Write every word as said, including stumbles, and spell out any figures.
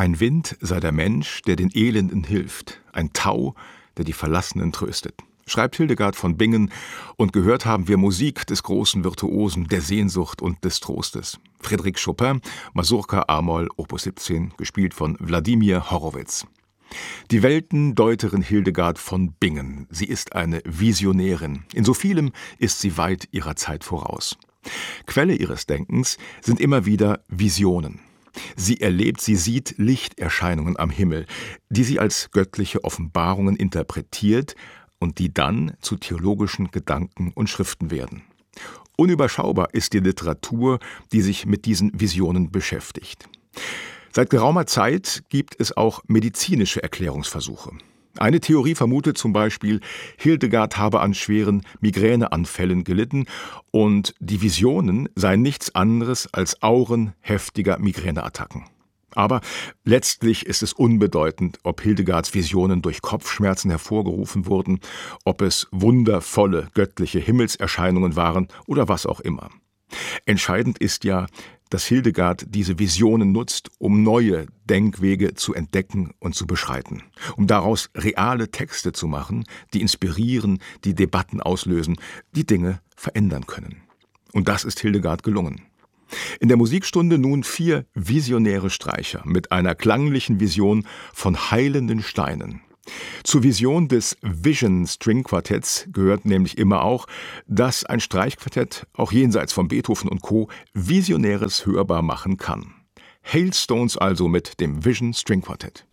Ein Wind sei der Mensch, der den Elenden hilft, ein Tau, der die Verlassenen tröstet, schreibt Hildegard von Bingen, und gehört haben wir Musik des großen Virtuosen, der Sehnsucht und des Trostes. Frédéric Chopin, Masurka a-Moll, Opus siebzehn, gespielt von Wladimir Horowitz. Die Weltendeuterin Hildegard von Bingen, sie ist eine Visionärin. In so vielem ist sie weit ihrer Zeit voraus. Quelle ihres Denkens sind immer wieder Visionen. Sie erlebt, sie sieht Lichterscheinungen am Himmel, die sie als göttliche Offenbarungen interpretiert und die dann zu theologischen Gedanken und Schriften werden. Unüberschaubar ist die Literatur, die sich mit diesen Visionen beschäftigt. Seit geraumer Zeit gibt es auch medizinische Erklärungsversuche. Eine Theorie vermutet zum Beispiel, Hildegard habe an schweren Migräneanfällen gelitten und die Visionen seien nichts anderes als Auren heftiger Migräneattacken. Aber letztlich ist es unbedeutend, ob Hildegards Visionen durch Kopfschmerzen hervorgerufen wurden, ob es wundervolle göttliche Himmelserscheinungen waren oder was auch immer. Entscheidend ist ja, dass Hildegard diese Visionen nutzt, um neue Denkwege zu entdecken und zu beschreiten, um daraus reale Texte zu machen, die inspirieren, die Debatten auslösen, die Dinge verändern können. Und das ist Hildegard gelungen. In der Musikstunde nun vier visionäre Streicher mit einer klanglichen Vision von heilenden Steinen. Zur Vision des Vision String Quartetts gehört nämlich immer auch, dass ein Streichquartett auch jenseits von Beethoven und Co. Visionäres hörbar machen kann. Hailstones also mit dem Vision String Quartett.